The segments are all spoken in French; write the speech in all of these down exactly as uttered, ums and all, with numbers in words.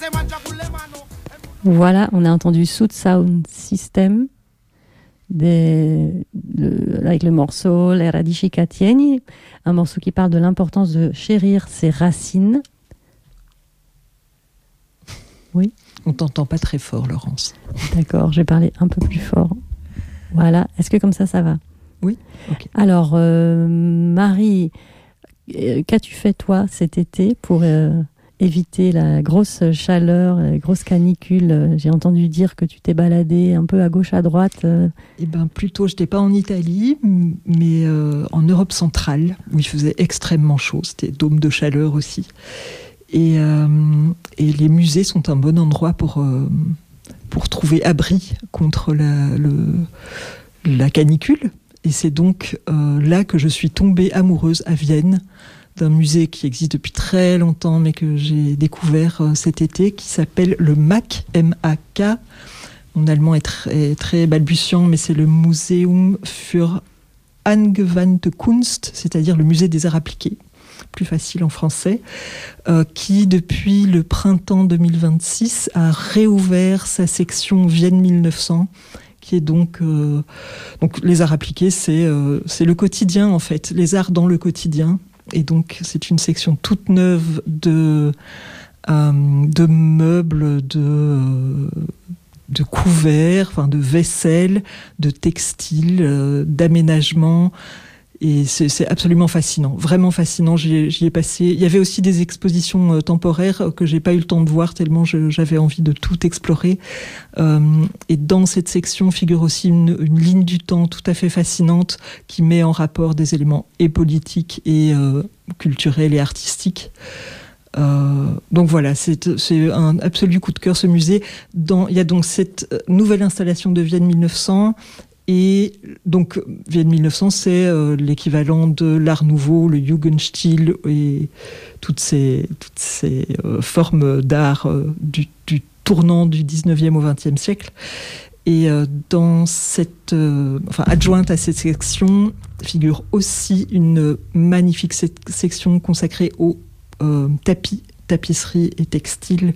Voilà, on a entendu Sound Sound System des, de, avec le morceau Les radici che tieni, un morceau qui parle de l'importance de chérir ses racines. Oui. On t'entend pas très fort, Laurence. D'accord, je vais parler un peu plus fort. Voilà, est-ce que comme ça, ça va ? Oui. Okay. Alors, euh, Marie, qu'as-tu fait toi cet été pour euh, éviter la grosse chaleur, la grosse canicule ? J'ai entendu dire que tu t'es baladée un peu à gauche, à droite. Euh. Eh ben, plutôt, je n'étais pas en Italie, mais euh, en Europe centrale, où il faisait extrêmement chaud. C'était dôme de chaleur aussi. Et, euh, et les musées sont un bon endroit pour, euh, pour trouver abri contre la, le, la canicule. Et c'est donc euh, là que je suis tombée amoureuse à Vienne d'un musée qui existe depuis très longtemps, mais que j'ai découvert euh, cet été, qui s'appelle le M A K, M A K. Mon allemand est très, est très balbutiant, mais c'est le Museum für Angewandte Kunst, c'est-à-dire le musée des arts appliqués, plus facile en français, euh, qui depuis le printemps deux mille vingt-six a réouvert sa section Vienne mille neuf cents, qui est donc, euh, donc les arts appliqués, c'est, euh, c'est le quotidien en fait, les arts dans le quotidien, et donc c'est une section toute neuve de, euh, de meubles, de, euh, de couverts, enfin de vaisselle, de textiles, euh, d'aménagement. Et c'est, c'est absolument fascinant, vraiment fascinant. J'y, j'y ai passé. Il y avait aussi des expositions euh, temporaires que j'ai pas eu le temps de voir tellement je, j'avais envie de tout explorer. Euh, et dans cette section figure aussi une, une ligne du temps tout à fait fascinante qui met en rapport des éléments et politiques et euh, culturels et artistiques. Euh, donc voilà, c'est, c'est un absolu coup de cœur ce musée. Dans, il y a donc cette nouvelle installation de Vienne mille neuf cents. Et donc, Vienne mille neuf cents, c'est euh, l'équivalent de l'Art Nouveau, le Jugendstil et toutes ces, toutes ces euh, formes d'art euh, du, du tournant du dix-neuvième au vingtième siècle. Et euh, dans cette, euh, enfin, adjointe à cette section figure aussi une magnifique se- section consacrée aux euh, tapis, tapisseries et textiles.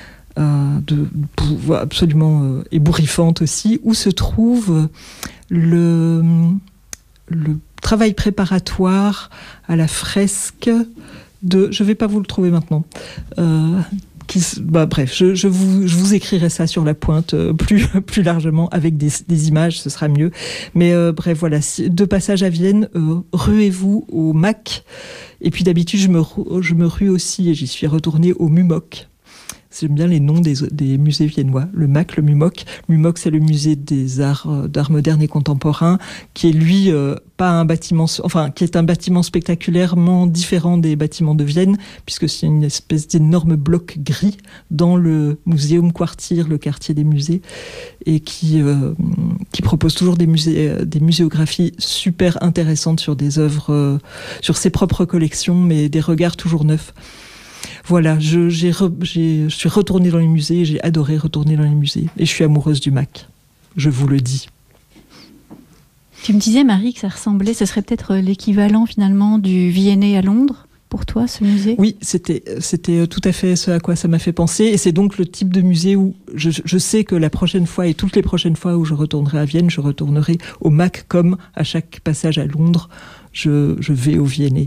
Euh, de, de, absolument euh, ébouriffante aussi, où se trouve le, le travail préparatoire à la fresque de... Je ne vais pas vous le trouver maintenant. Euh, qui, bah, bref, je, je, vous, je vous écrirai ça sur la pointe euh, plus, plus largement avec des, des images, ce sera mieux. Mais euh, bref, voilà, si, de passage à Vienne, euh, ruez-vous au M A C. Et puis d'habitude, je me, je me rue aussi, et j'y suis retournée au M U M O C. J'aime bien les noms des, des musées viennois. Le M A C, le M U M O C. Le M U M O C, c'est le musée des arts, d'art moderne et contemporain, qui est lui euh, pas un bâtiment, enfin qui est un bâtiment spectaculairement différent des bâtiments de Vienne, puisque c'est une espèce d'énorme bloc gris dans le Museum Quartier, le quartier des musées, et qui euh, qui propose toujours des musées, des muséographies super intéressantes sur des œuvres, euh, sur ses propres collections, mais des regards toujours neufs. Voilà, je, j'ai re, j'ai, je suis retournée dans les musées, j'ai adoré retourner dans les musées. Et je suis amoureuse du M A C, je vous le dis. Tu me disais, Marie, que ça ressemblait, ce serait peut-être l'équivalent finalement du V and A à Londres, pour toi, ce musée ? Oui, c'était, c'était tout à fait ce à quoi ça m'a fait penser. Et c'est donc le type de musée où je, je sais que la prochaine fois et toutes les prochaines fois où je retournerai à Vienne, je retournerai au M A C comme à chaque passage à Londres, je, je vais au V and A.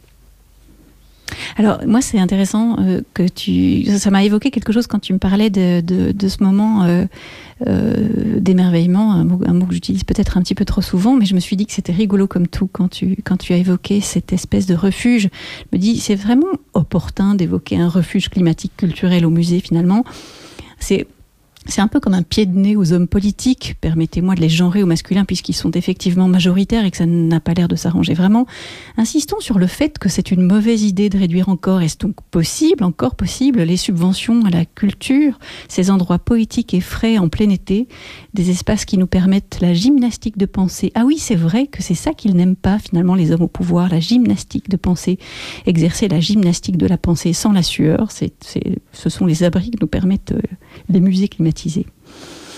Alors, moi, c'est intéressant euh, que tu... Ça m'a évoqué quelque chose quand tu me parlais de, de, de ce moment euh, euh, d'émerveillement, un mot, un mot que j'utilise peut-être un petit peu trop souvent, mais je me suis dit que c'était rigolo comme tout quand tu, quand tu as évoqué cette espèce de refuge. Je me dis, c'est vraiment opportun d'évoquer un refuge climatique culturel au musée, finalement. C'est... C'est un peu comme un pied de nez aux hommes politiques, permettez-moi de les genrer au masculin puisqu'ils sont effectivement majoritaires et que ça n'a pas l'air de s'arranger vraiment. Insistons sur le fait que c'est une mauvaise idée de réduire encore, est-ce donc possible, encore possible, les subventions à la culture, ces endroits poétiques et frais en plein été, des espaces qui nous permettent la gymnastique de pensée. Ah oui, c'est vrai que c'est ça qu'ils n'aiment pas finalement les hommes au pouvoir, la gymnastique de pensée, exercer la gymnastique de la pensée sans la sueur, c'est, c'est, ce sont les abris que nous permettent euh, les musées climatiques.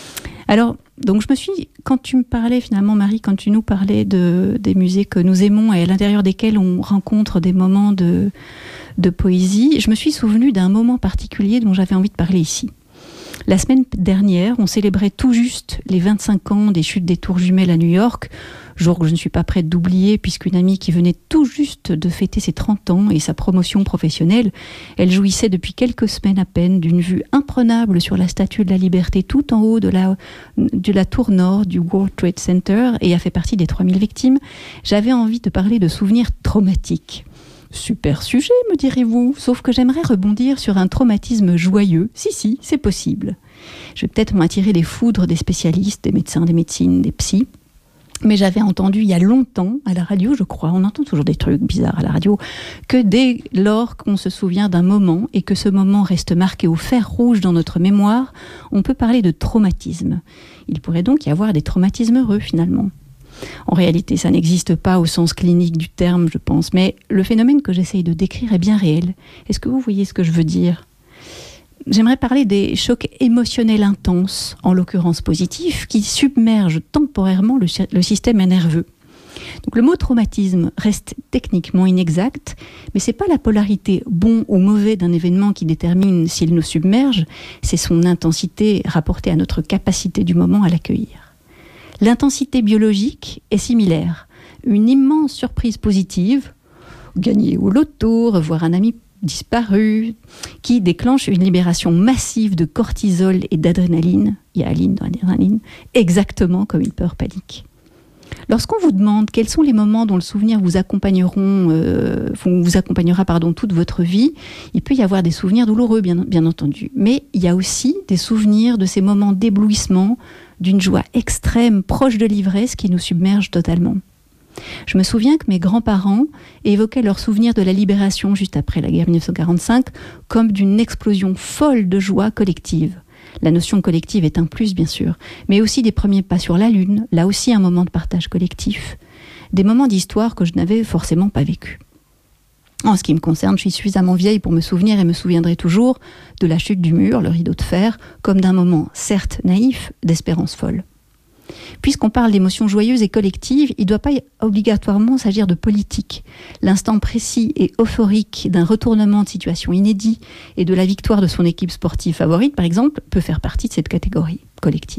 Alors, donc je me suis, quand tu me parlais finalement, Marie, quand tu nous parlais de, des musées que nous aimons et à l'intérieur desquels on rencontre des moments de, de poésie, je me suis souvenue d'un moment particulier dont j'avais envie de parler ici. La semaine dernière, on célébrait tout juste les vingt-cinq ans des chutes des Tours Jumelles à New York, jour que je ne suis pas prête d'oublier puisqu'une amie qui venait tout juste de fêter ses trente ans et sa promotion professionnelle, elle jouissait depuis quelques semaines à peine d'une vue imprenable sur la Statue de la Liberté tout en haut de la, de la tour nord du World Trade Center et a fait partie des trois mille victimes. J'avais envie de parler de souvenirs traumatiques. Super sujet, me direz-vous, sauf que j'aimerais rebondir sur un traumatisme joyeux. Si, si, c'est possible. Je vais peut-être m'attirer les foudres des spécialistes, des médecins, des médecines, des psys. Mais j'avais entendu il y a longtemps, à la radio, je crois, on entend toujours des trucs bizarres à la radio, que dès lors qu'on se souvient d'un moment et que ce moment reste marqué au fer rouge dans notre mémoire, on peut parler de traumatisme. Il pourrait donc y avoir des traumatismes heureux, finalement. En réalité, ça n'existe pas au sens clinique du terme, je pense, mais le phénomène que j'essaye de décrire est bien réel. Est-ce que vous voyez ce que je veux dire ? J'aimerais parler des chocs émotionnels intenses, en l'occurrence positifs, qui submergent temporairement le, le système nerveux. Donc le mot traumatisme reste techniquement inexact, mais c'est pas la polarité bon ou mauvais d'un événement qui détermine s'il nous submerge, c'est son intensité rapportée à notre capacité du moment à l'accueillir. L'intensité biologique est similaire. Une immense surprise positive, gagner au loto, revoir un ami disparu, qui déclenche une libération massive de cortisol et d'adrénaline, il y a aline dans l'adrénaline, exactement comme une peur panique. Lorsqu'on vous demande quels sont les moments dont le souvenir vous accompagneront, euh, vous accompagnera pardon, toute votre vie, il peut y avoir des souvenirs douloureux, bien, bien entendu. Mais il y a aussi des souvenirs de ces moments d'éblouissement, d'une joie extrême, proche de l'ivresse, qui nous submergent totalement. Je me souviens que mes grands-parents évoquaient leurs souvenirs de la libération juste après la guerre mille neuf cent quarante-cinq comme d'une explosion folle de joie collective. La notion collective est un plus, bien sûr, mais aussi des premiers pas sur la Lune, là aussi un moment de partage collectif. Des moments d'histoire que je n'avais forcément pas vécus. En ce qui me concerne, je suis suffisamment vieille pour me souvenir et me souviendrai toujours de la chute du mur, le rideau de fer, comme d'un moment, certes naïf, d'espérance folle. Puisqu'on parle d'émotions joyeuses et collectives, il ne doit pas obligatoirement s'agir de politique. L'instant précis et euphorique d'un retournement de situation inédit et de la victoire de son équipe sportive favorite, par exemple, peut faire partie de cette catégorie collective.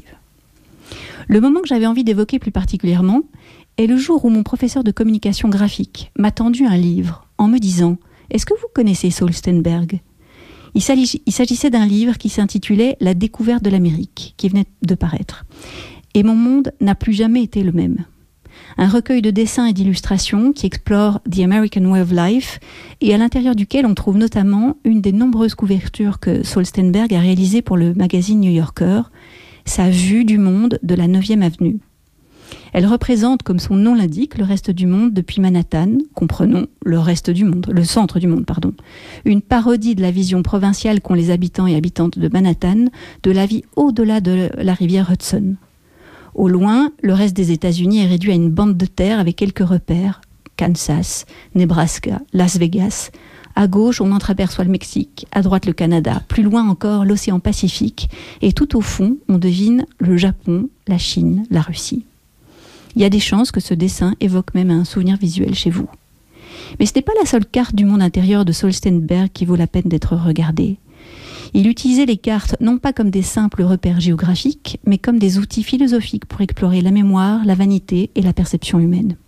Le moment que j'avais envie d'évoquer plus particulièrement est le jour où mon professeur de communication graphique m'a tendu un livre en me disant « Est-ce que vous connaissez Saul Steinberg ?» Il s'agissait d'un livre qui s'intitulait « La découverte de l'Amérique » qui venait de paraître. Et mon monde n'a plus jamais été le même. Un recueil de dessins et d'illustrations qui explore The American Way of Life et à l'intérieur duquel on trouve notamment une des nombreuses couvertures que Saul Steinberg a réalisées pour le magazine New Yorker, sa vue du monde de la neuvième avenue. Elle représente, comme son nom l'indique, le reste du monde depuis Manhattan, comprenons le reste du monde, le centre du monde, pardon. Une parodie de la vision provinciale qu'ont les habitants et habitantes de Manhattan, de la vie au-delà de la rivière Hudson. Au loin, le reste des États-Unis est réduit à une bande de terre avec quelques repères. Kansas, Nebraska, Las Vegas. À gauche, on entreaperçoit le Mexique, à droite le Canada, plus loin encore l'océan Pacifique, et tout au fond, on devine le Japon, la Chine, la Russie. Il y a des chances que ce dessin évoque même un souvenir visuel chez vous. Mais ce n'est pas la seule carte du monde intérieur de Saul Steinberg qui vaut la peine d'être regardée. Il utilisait les cartes non pas comme des simples repères géographiques, mais comme des outils philosophiques pour explorer la mémoire, la vanité et la perception humaine.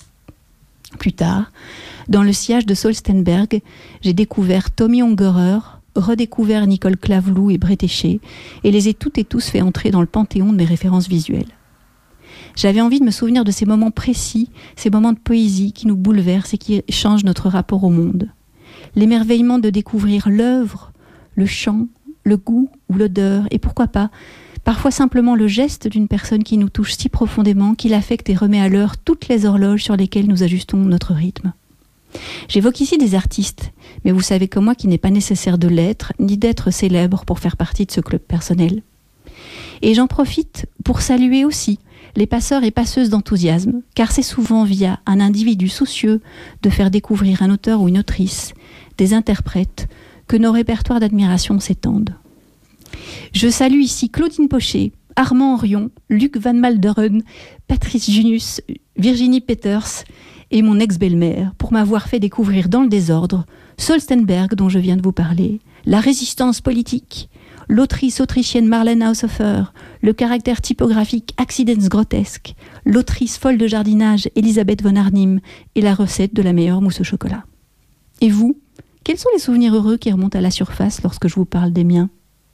Plus tard, dans le sillage de Saul Steinberg, j'ai découvert Tommy Ungerer, redécouvert Nicole Claveloux et Bretéché, et les ai toutes et tous fait entrer dans le panthéon de mes références visuelles. J'avais envie de me souvenir de ces moments précis, ces moments de poésie qui nous bouleversent et qui changent notre rapport au monde. L'émerveillement de découvrir l'œuvre, le chant, le goût ou l'odeur, et pourquoi pas, parfois simplement le geste d'une personne qui nous touche si profondément qu'il affecte et remet à l'heure toutes les horloges sur lesquelles nous ajustons notre rythme. J'évoque ici des artistes, mais vous savez comme moi qu'il n'est pas nécessaire de l'être, ni d'être célèbre pour faire partie de ce club personnel. Et j'en profite pour saluer aussi les passeurs et passeuses d'enthousiasme, car c'est souvent via un individu soucieux de faire découvrir un auteur ou une autrice, des interprètes, que nos répertoires d'admiration s'étendent. Je salue ici Claudine Pochet, Armand Orion, Luc Van Malderen, Patrice Junius, Virginie Peters et mon ex-belle-mère pour m'avoir fait découvrir dans le désordre Solstenberg dont je viens de vous parler, la résistance politique, l'autrice autrichienne Marlène Haushofer, le caractère typographique Accidents grotesque, l'autrice folle de jardinage Elisabeth von Arnim et la recette de la meilleure mousse au chocolat. Et vous, quels sont les souvenirs heureux qui remontent à la surface lorsque je vous parle des miens ?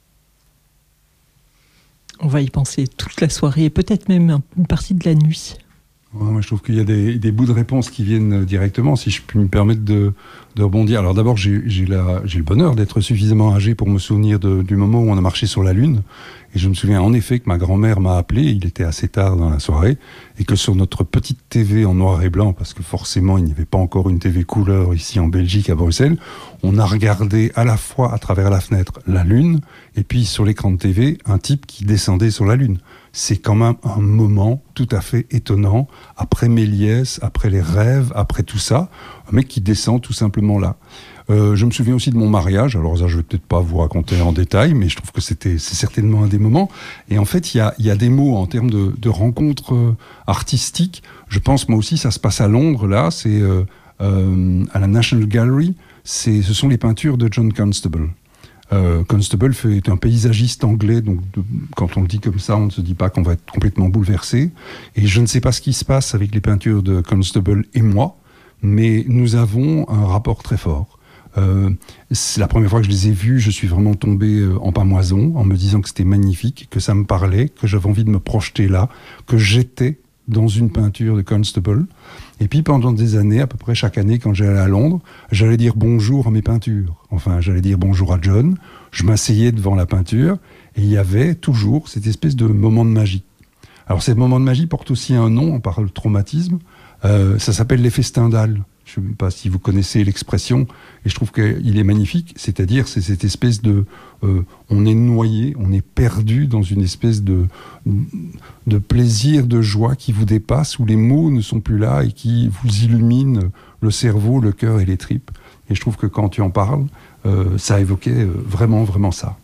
On va y penser toute la soirée et peut-être même une partie de la nuit. Ouais, moi, je trouve qu'il y a des, des bouts de réponse qui viennent directement, si je puis me permettre de, de rebondir. Alors d'abord, j'ai, j'ai, la, j'ai le bonheur d'être suffisamment âgé pour me souvenir de, du moment où on a marché sur la Lune. Et je me souviens en effet que ma grand-mère m'a appelé, il était assez tard dans la soirée, et que sur notre petite T V en noir et blanc, parce que forcément il n'y avait pas encore une T V couleur ici en Belgique, à Bruxelles, on a regardé à la fois à travers la fenêtre la Lune, et puis sur l'écran de T V, un type qui descendait sur la Lune. C'est quand même un moment tout à fait étonnant, après Méliès, après les rêves, après tout ça, un mec qui descend tout simplement là. Euh, je me souviens aussi de mon mariage, alors ça je vais peut-être pas vous raconter en détail, mais je trouve que c'était, c'est certainement un des moments. Et en fait, il y a, y a des mots en termes de, de rencontres euh, artistiques. Je pense, moi aussi, ça se passe à Londres, là, c'est euh, euh, à la National Gallery, c'est, ce sont les peintures de John Constable. Euh, Constable fait, est un paysagiste anglais, donc de, quand on le dit comme ça, on ne se dit pas qu'on va être complètement bouleversé. Et je ne sais pas ce qui se passe avec les peintures de Constable et moi, mais nous avons un rapport très fort. Euh, c'est la première fois que je les ai vus, je suis vraiment tombé euh, en pamoison, en me disant que c'était magnifique, que ça me parlait, que j'avais envie de me projeter là, que j'étais dans une peinture de Constable. Et puis pendant des années, à peu près chaque année, quand j'allais à Londres, j'allais dire bonjour à mes peintures. Enfin, j'allais dire bonjour à John, je m'asseyais devant la peinture, et il y avait toujours cette espèce de moment de magie. Alors, ces moments de magie portent aussi un nom, on parle de traumatisme, euh, ça s'appelle l'effet Stendhal. Je ne sais pas si vous connaissez l'expression, et je trouve qu'il est magnifique, c'est-à-dire c'est cette espèce de... Euh, on est noyé, on est perdu dans une espèce de, de plaisir, de joie qui vous dépasse, où les mots ne sont plus là et qui vous illuminent le cerveau, le cœur et les tripes. Et je trouve que quand tu en parles, euh, ça évoquait vraiment, vraiment ça.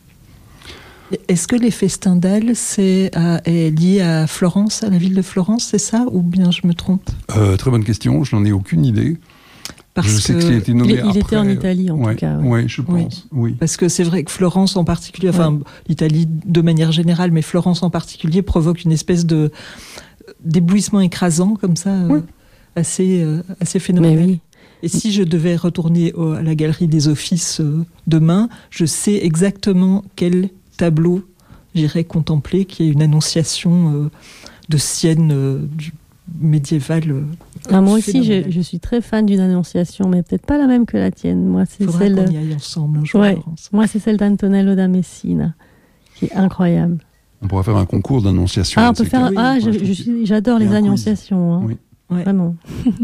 Est-ce que l'effet Stendhal c'est, euh, est lié à Florence, à la ville de Florence, c'est ça, ou bien je me trompe ? euh, Très bonne question, je n'en ai aucune idée. Parce je que sais qu'il a été nommé il, il après. était en Italie en ouais, tout cas. Oui, ouais, je pense. Oui. oui. Parce que c'est vrai que Florence en particulier, enfin ouais. l'Italie de manière générale, mais Florence en particulier provoque une espèce de d'éblouissement écrasant comme ça, euh, ouais. assez euh, assez phénoménal. Oui. Et si je devais retourner au, à la galerie des Offices euh, demain, je sais exactement quel tableau j'irais contempler, qui est une annonciation euh, de Sienne euh, du médiévale. Euh, ah, moi aussi, je, je suis très fan d'une annonciation, mais peut-être pas la même que la tienne. Moi, c'est Faudrait celle. qu'on y aille ensemble un jour. Ouais. Moi, c'est celle d'Antonello da Messina, qui est incroyable. On pourrait faire un concours d'annonciation. Ah, on peut faire. Oui, ah, je, je suis, j'adore les annonciations. Hein. Oui. Ouais. Vraiment.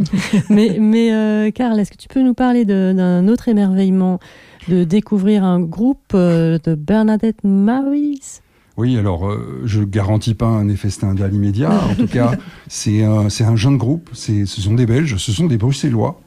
mais, mais euh, Karl, est-ce que tu peux nous parler de, d'un autre émerveillement, de découvrir un groupe euh, de Bernadette Maries? Oui, alors euh, je ne garantis pas un effet Stendhal immédiat. En tout cas, c'est un, c'est un jeune groupe. C'est, ce sont des Belges, ce sont des Bruxellois.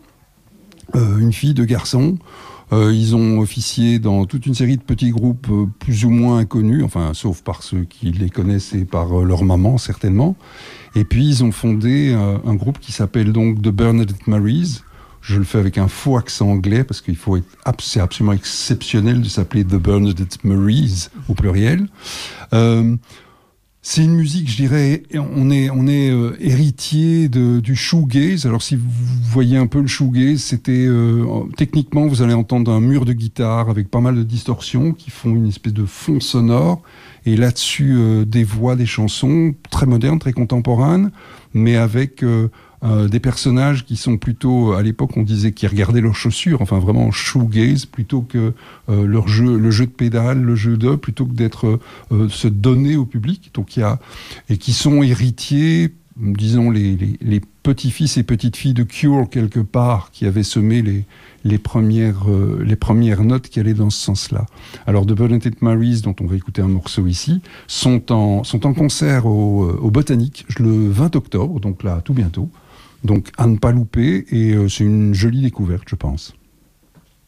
Euh, une fille, deux garçons. Euh, ils ont officié dans toute une série de petits groupes euh, plus ou moins inconnus, enfin, sauf par ceux qui les connaissent et par euh, leur maman, certainement. Et puis, ils ont fondé euh, un groupe qui s'appelle donc The Bernadette Maries. Je le fais avec un faux accent anglais parce qu'il faut être, c'est absolument exceptionnel de s'appeler The Bernadette Maries au pluriel. Euh, c'est une musique, je dirais, on est, on est euh, héritier de, du shoegaze. Alors si vous voyez un peu le shoegaze, c'était euh, techniquement, vous allez entendre un mur de guitare avec pas mal de distorsions qui font une espèce de fond sonore. Et là-dessus, euh, des voix, des chansons très modernes, très contemporaines, mais avec euh, euh, des personnages qui sont plutôt, à l'époque, on disait qu'ils regardaient leurs chaussures, enfin vraiment shoegaze, plutôt que euh, leur jeu, le jeu de pédale, le jeu de, plutôt que d'être euh, se donner au public. Donc il y a et qui sont héritiers, disons les, les, les petits-fils et petites-filles de Cure quelque part, qui avaient semé les les premières, euh, les premières notes qui allaient dans ce sens-là. Alors, The Bernadette Maries, dont on va écouter un morceau ici, sont en, sont en concert au, au Botanique le vingt octobre, donc là, tout bientôt. Donc, à ne pas louper, et euh, c'est une jolie découverte, je pense.